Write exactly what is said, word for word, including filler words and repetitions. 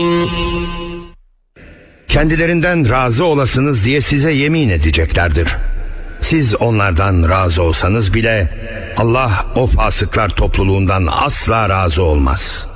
Kendilerinden razı olasınız diye size yemin edeceklerdir. Siz onlardan razı olsanız bile Allah o fasıklar topluluğundan asla razı olmaz.